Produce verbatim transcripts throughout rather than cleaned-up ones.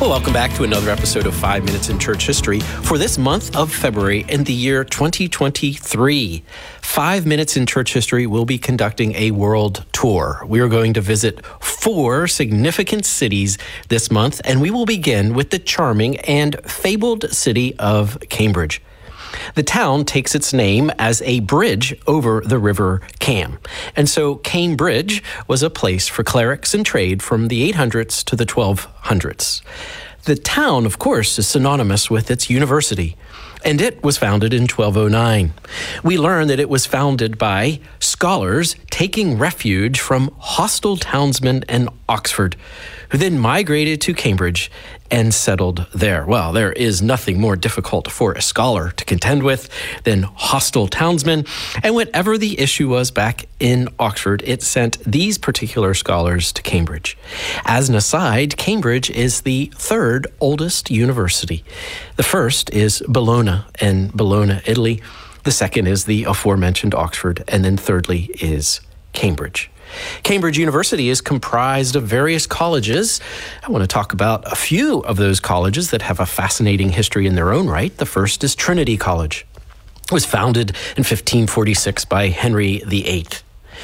Well, welcome back to another episode of Five Minutes in Church History for this month of February in the year twenty twenty-three. Five Minutes in Church History will be conducting a world tour. We are going to visit four significant cities this month, and we will begin with the charming and fabled city of Cambridge. The town takes its name as a bridge over the River Cam. And so Cambridge was a place for clerics and trade from the eight hundreds to the twelve hundreds. The town, of course, is synonymous with its university, and it was founded in twelve oh nine. We learn that it was founded by scholars taking refuge from hostile townsmen in Oxford, who then migrated to Cambridge and settled there. Well, there is nothing more difficult for a scholar to contend with than hostile townsmen, and whatever the issue was back in Oxford, it sent these particular scholars to Cambridge. As an aside, Cambridge is the third oldest university. The first is Bologna in Bologna, Italy. The second is the aforementioned Oxford, and then thirdly is Cambridge. Cambridge University is comprised of various colleges. I want to talk about a few of those colleges that have a fascinating history in their own right. The first is Trinity College. It was founded in fifteen forty-six by Henry the Eighth.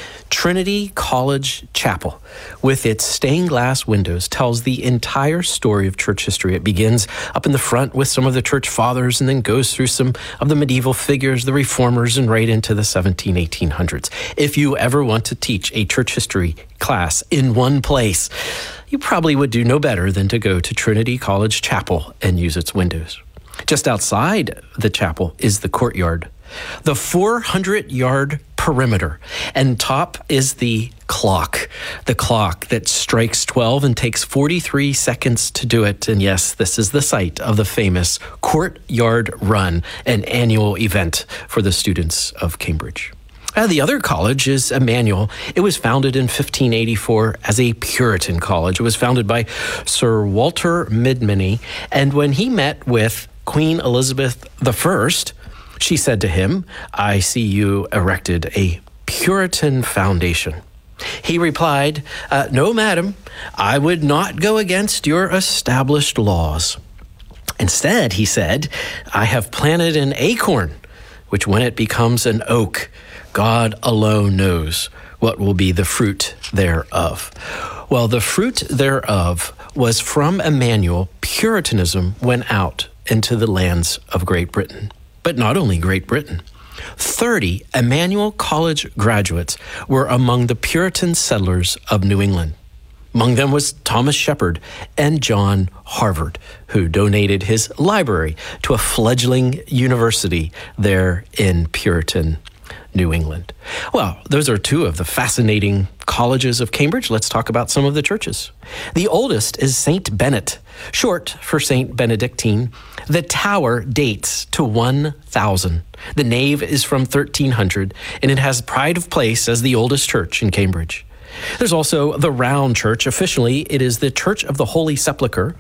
Trinity College Chapel, with its stained glass windows, tells the entire story of church history. It begins up in the front with some of the church fathers and then goes through some of the medieval figures, the reformers, and right into the seventeen, eighteen hundreds. If you ever want to teach a church history class in one place, you probably would do no better than to go to Trinity College Chapel and use its windows. Just outside the chapel is the courtyard, the four hundred yard perimeter, and top is the clock, the clock that strikes twelve and takes forty-three seconds to do it. And yes, this is the site of the famous Courtyard Run, an annual event for the students of Cambridge. Uh, the other college is Emmanuel. It was founded in fifteen eighty-four as a Puritan college. It was founded by Sir Walter Midmany, and when he met with Queen Elizabeth the First, she said to him, "I see you erected a Puritan foundation." He replied, uh, "No, madam, I would not go against your established laws. Instead," he said, "I have planted an acorn, which when it becomes an oak, God alone knows what will be the fruit thereof." Well, the fruit thereof was from Emmanuel. Puritanism went out into the lands of Great Britain. But not only Great Britain. thirty Emmanuel College graduates were among the Puritan settlers of New England. Among them was Thomas Shepard and John Harvard, who donated his library to a fledgling university there in Puritan New England. Well, those are two of the fascinating colleges of Cambridge. Let's talk about some of the churches. The oldest is Saint Bennet, short for Saint Benedictine. The tower dates to one thousand. The nave is from thirteen hundred, and it has pride of place as the oldest church in Cambridge. There's also the Round Church. Officially, it is the Church of the Holy Sepulchre.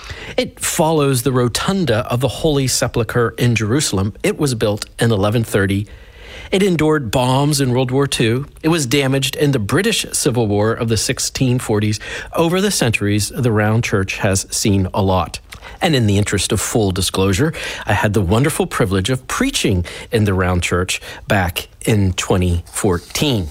It follows the Rotunda of the Holy Sepulchre in Jerusalem. It was built in eleven thirty. It endured bombs in World War Two. It was damaged in the British Civil War of the sixteen forties. Over the centuries, the Round Church has seen a lot. And in the interest of full disclosure, I had the wonderful privilege of preaching in the Round Church back in twenty fourteen.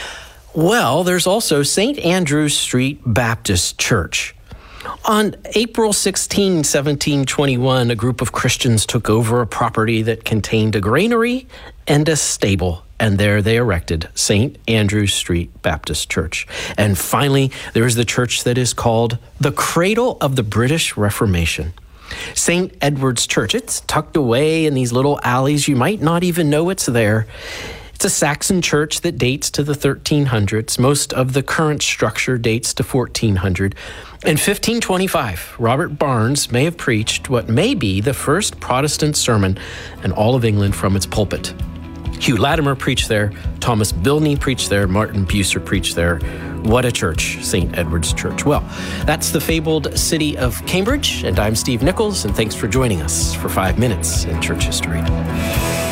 Well, there's also Saint Andrew Street Baptist Church. On April sixteenth, seventeen twenty-one, a group of Christians took over a property that contained a granary and a stable, and there they erected Saint Andrew Street Baptist Church. And finally, there is the church that is called the Cradle of the British Reformation. Saint Edward's Church. It's tucked away in these little alleys. You might not even know it's there. It's a Saxon church that dates to the thirteen hundreds. Most of the current structure dates to fourteen hundred. In fifteen twenty-five, Robert Barnes may have preached what may be the first Protestant sermon in all of England from its pulpit. Hugh Latimer preached there, Thomas Bilney preached there, Martin Bucer preached there. What a church, Saint Edward's Church. Well, that's the fabled city of Cambridge, and I'm Steve Nichols, and thanks for joining us for Five Minutes in Church History.